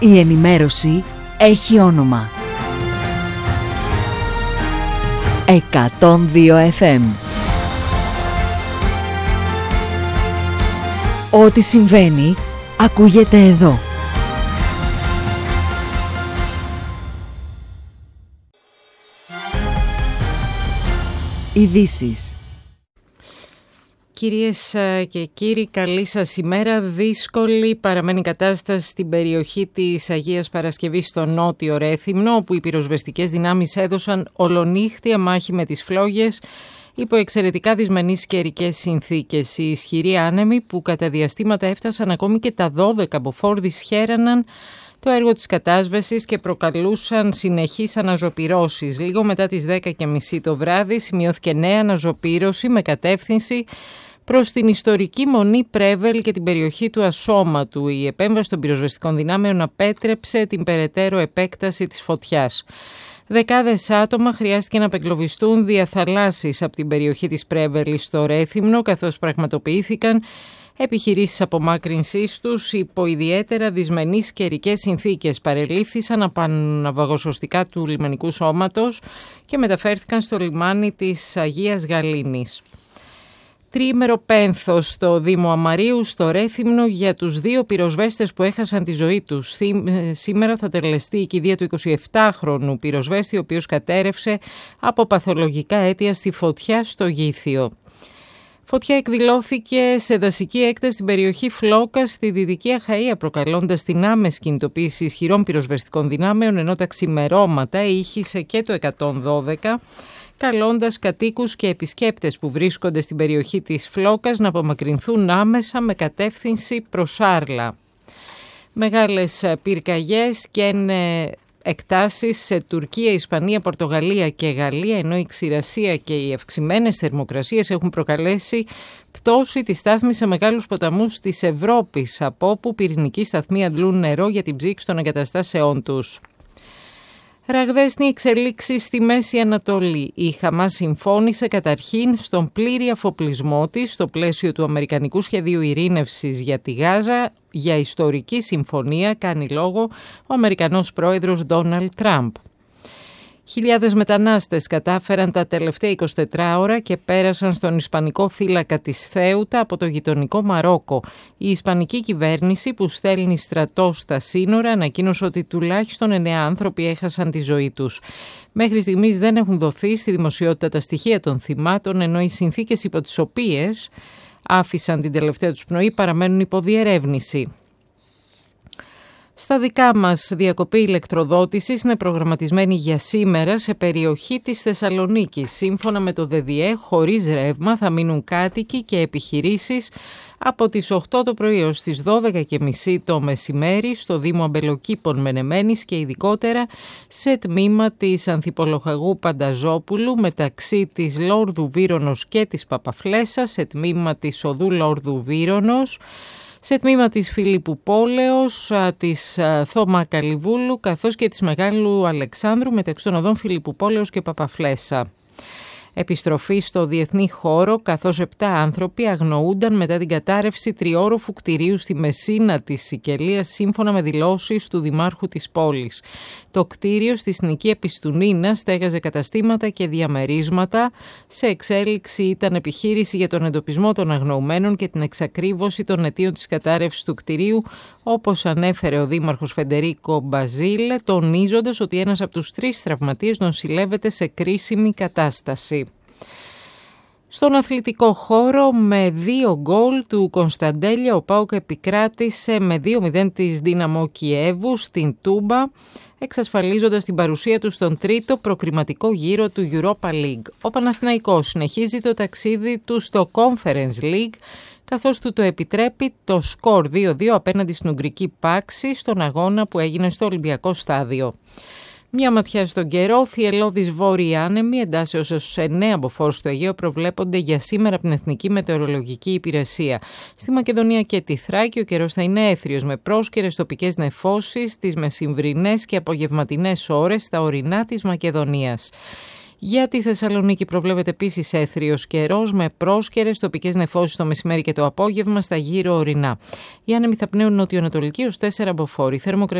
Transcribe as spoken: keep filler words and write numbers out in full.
Η ενημέρωση έχει όνομα. εκατόν δύο εφ εμ. Ό,τι συμβαίνει, ακούγεται εδώ. Ειδήσεις. Κυρίες και κύριοι, καλή σας ημέρα. Δύσκολη παραμένει η κατάσταση στην περιοχή της Αγίας Παρασκευής στο νότιο Ρέθυμνο, όπου οι πυροσβεστικές δυνάμεις έδωσαν ολονύχτια μάχη με τις φλόγες υπό εξαιρετικά δυσμενείς καιρικές συνθήκες. Οι ισχυροί άνεμοι που κατά διαστήματα έφτασαν ακόμη και τα δώδεκα μποφόρ δυσχέραναν το έργο της κατάσβεσης και προκαλούσαν συνεχείς αναζωπυρώσεις. Λίγο μετά τις δέκα και μισή το βράδυ σημειώθηκε νέα αναζωπύρωση με κατεύθυνση προς την ιστορική Μονή Πρέβελ και την περιοχή του Ασώματου. Η επέμβαση των πυροσβεστικών δυνάμεων απέτρεψε την περαιτέρω επέκταση της φωτιάς. Δεκάδες άτομα χρειάστηκε να απεγκλωβιστούν δια θαλάσσης από την περιοχή της Πρέβελ στο Ρέθυμνο, καθώς πραγματοποιήθηκαν επιχειρήσεις απομάκρυνσής τους υπό ιδιαίτερα δυσμενείς καιρικές συνθήκες. Παρελήφθησαν από ναυαγοσωστικά του λιμενικού σώματος και μεταφέρθηκαν στο λιμάνι της Αγίας Γαλήνης. Τριήμερο πένθος στο Δήμο Αμαρίου στο Ρέθυμνο για τους δύο πυροσβέστες που έχασαν τη ζωή τους. Σήμερα θα τελεστεί η κηδεία του εικοσιεπτάχρονου πυροσβέστη, ο οποίος κατέρευσε από παθολογικά αίτια στη φωτιά στο Γήθιο. Φωτιά εκδηλώθηκε σε δασική έκταση στην περιοχή Φλόκα στη Δυτική Αχαΐα, προκαλώντας την άμεση κινητοποίηση ισχυρών πυροσβεστικών δυνάμεων, ενώ τα ξημερώματα ήχησε και το εκατόν δώδεκα, καλώντας κατοίκους και επισκέπτες που βρίσκονται στην περιοχή της Φλόκας να απομακρυνθούν άμεσα με κατεύθυνση προς Άρλα. Μεγάλες πυρκαγιές και εκτάσεις σε Τουρκία, Ισπανία, Πορτογαλία και Γαλλία, ενώ η ξηρασία και οι αυξημένες θερμοκρασίες έχουν προκαλέσει πτώση της στάθμης σε μεγάλους ποταμούς της Ευρώπης, από όπου πυρηνικοί σταθμοί αντλούν νερό για την ψήξη των εγκαταστάσεών τους. Ραγδαίες είναι οι εξελίξεις στη Μέση Ανατολή. Η Χαμάς συμφώνησε καταρχήν στον πλήρη αφοπλισμό της στο πλαίσιο του Αμερικανικού Σχεδίου Ειρήνευσης για τη Γάζα. Για ιστορική συμφωνία κάνει λόγο ο Αμερικανός πρόεδρος Ντόναλντ Τραμπ. Χιλιάδες μετανάστες κατάφεραν τα τελευταία εικοσιτέσσερις ώρα και πέρασαν στον Ισπανικό θύλακα της Θέουτα από το γειτονικό Μαρόκο. Η Ισπανική κυβέρνηση, που στέλνει στρατό στα σύνορα, ανακοίνωσε ότι τουλάχιστον εννέα άνθρωποι έχασαν τη ζωή τους. Μέχρι στιγμής δεν έχουν δοθεί στη δημοσιότητα τα στοιχεία των θυμάτων, ενώ οι συνθήκες υπό τις οποίες άφησαν την τελευταία τους πνοή παραμένουν υπό διερεύνηση. Στα δικά μας, διακοπή ηλεκτροδότησης είναι προγραμματισμένη για σήμερα σε περιοχή της Θεσσαλονίκης. Σύμφωνα με το ΔΕΔΙΕ, χωρίς ρεύμα θα μείνουν κάτοικοι και επιχειρήσεις από τις οκτώ το πρωί ως τις δώδεκα και μισή το μεσημέρι στο Δήμο Αμπελοκήπων Μενεμένης και ειδικότερα σε τμήμα της Ανθυπολοχαγού Πανταζόπουλου μεταξύ της Λόρδου Βύρονος και της Παπαφλέσσας, σε τμήμα της Οδού Λόρδου Βύρονος, σε τμήμα της Φιλίππου Πόλεως, της Θωμά Καλιβούλου, καθώς και της Μεγάλου Αλεξάνδρου μεταξύ των οδών Φιλίππου Πόλεως και Παπαφλέσσα. Επιστροφή στο διεθνή χώρο, καθώς επτά άνθρωποι αγνοούνταν μετά την κατάρρευση τριόροφου κτηρίου στη Μεσίνα της Σικελίας, σύμφωνα με δηλώσεις του Δημάρχου της πόλης. Το κτίριο στη συνοικία Επιστουνίνα στέγαζε καταστήματα και διαμερίσματα. Σε εξέλιξη ήταν επιχείρηση για τον εντοπισμό των αγνοουμένων και την εξακρίβωση των αιτίων της κατάρρευσης του κτηρίου, όπως ανέφερε ο Δήμαρχος Φεντερίκο Μπαζίλε, τονίζοντας ότι ένας από τους τρεις τραυματίες νοσηλεύεται σε κρίσιμη κατάσταση. Στον αθλητικό χώρο, με δύο γκολ του Κωνσταντέλια, ο ΠΑΟΚ επικράτησε με δύο μηδέν της Δύναμο Κιέβου στην Τούμπα, εξασφαλίζοντας την παρουσία του στον τρίτο προκριματικό γύρο του Europa League. Ο Παναθηναϊκός συνεχίζει το ταξίδι του στο Conference League, καθώς του το επιτρέπει το σκορ δύο δύο απέναντι στην Ουγγρική Πάξη στον αγώνα που έγινε στο Ολυμπιακό Στάδιο. Μια ματιά στον καιρό, θυελλώδεις βόρειοι άνεμοι εντάσσεως στους εννέα μποφόρ στο Αιγαίο προβλέπονται για σήμερα από την Εθνική Μετεωρολογική Υπηρεσία. Στη Μακεδονία και τη Θράκη ο καιρός θα είναι έθριος με πρόσκαιρες τοπικές νεφώσεις τις μεσημβρινές και απογευματινές ώρες στα ορεινά της Μακεδονίας. Για τη Θεσσαλονίκη προβλέπεται επίσης έθριος καιρός με πρόσκαιρες τοπικές νεφώσεις το μεσημέρι και το απόγευμα στα γύρω ορεινά. Οι άνεμοι θα πνέουν νοτιοανατολική ως τέσσερα μποφόρ.